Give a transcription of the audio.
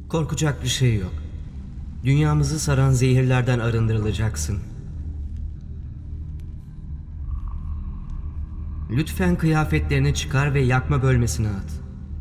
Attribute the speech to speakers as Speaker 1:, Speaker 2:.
Speaker 1: Korkacak bir şey yok. Dünyamızı saran zehirlerden arındırılacaksın. Lütfen kıyafetlerini çıkar ve yakma bölmesine at.